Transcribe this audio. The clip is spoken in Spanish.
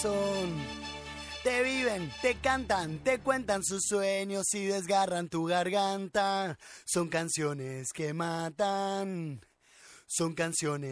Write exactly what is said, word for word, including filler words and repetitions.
corazón. Te viven, te cantan, te cuentan sus sueños y desgarran tu garganta. Son canciones que matan, son canciones